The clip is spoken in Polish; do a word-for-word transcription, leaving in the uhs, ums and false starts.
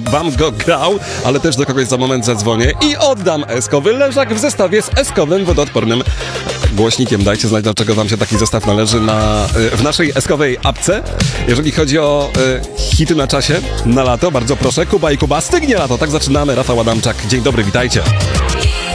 wam go grał, ale też do kogoś za moment zadzwonię i oddam eskowy leżak w zestawie z eskowym wodoodpornym głośnikiem. Dajcie znać, dlaczego wam się taki zestaw należy na, w naszej eskowej apce. Jeżeli chodzi o y, hity na czasie, na lato, bardzo proszę, Kuba i Kuba, stygnie lato. Tak zaczynamy. Rafał Adamczak, dzień dobry, witajcie.